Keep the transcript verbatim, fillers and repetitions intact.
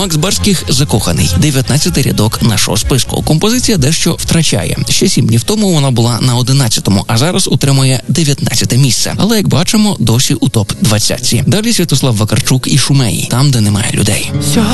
Макс Барських «Закоханий». дев'ятнадцятий рядок нашого списку. Композиція дещо втрачає. Ще сім днів тому вона була на одинадцятому, а зараз утримує дев'ятнадцяте місце. Але, як бачимо, досі у топ двадцятці. Далі Святослав Вакарчук і «Шумеї», там, де немає людей. Сьогодні